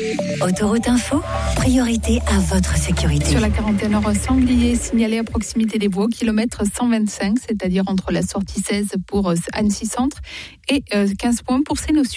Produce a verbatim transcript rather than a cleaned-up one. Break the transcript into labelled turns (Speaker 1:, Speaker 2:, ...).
Speaker 1: Autoroute Info, priorité à votre sécurité.
Speaker 2: Sur la quarante et un heure, sanglier signalé à proximité des voies, kilomètre cent vingt-cinq, c'est-à-dire entre la sortie seize pour Annecy Centre et quinze points pour Sénotion.